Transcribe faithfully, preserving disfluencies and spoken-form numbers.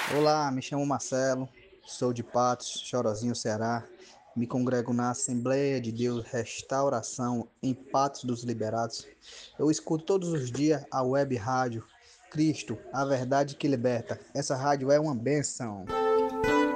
Olá, me chamo Marcelo, sou de Patos, Chorozinho, Ceará. Me congrego na Assembleia de Deus Restauração em Patos dos Liberados. Eu escuto todos os dias a web rádio Cristo, a verdade que liberta. Essa rádio é uma benção.